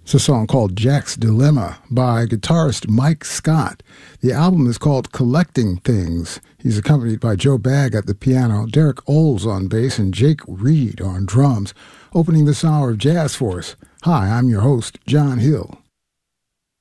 It's a song called Jack's Dilemma by guitarist Mike Scott. The album is called Collecting Things. He's accompanied by Joe Bagg at the piano, Derek Oles on bass, and Jake Reed on drums. Opening this hour of jazz for us. Hi, I'm your host, John Hill.